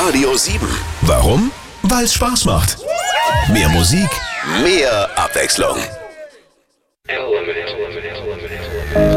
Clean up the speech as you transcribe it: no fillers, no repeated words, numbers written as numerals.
Radio 7. Warum? Weil es Spaß macht. Mehr Musik, mehr Abwechslung. Element.